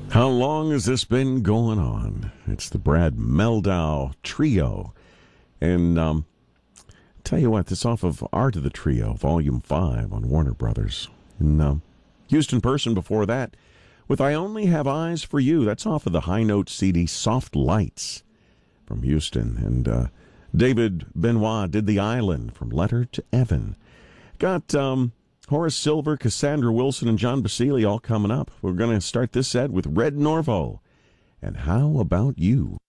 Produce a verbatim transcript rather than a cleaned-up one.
How long has this been going on? It's the Brad Mehldau Trio. And um, tell you what, this off of Art of the Trio, Volume five on Warner Brothers. And um, Houston Person before that with I Only Have Eyes for You. That's off of the High Note C D Soft Lights from Houston. And uh, David Benoit did The Island from Letter to Evan. Got um, Horace Silver, Cassandra Wilson, and John Basile all coming up. We're going to start this set with Red Norvo. And How About You?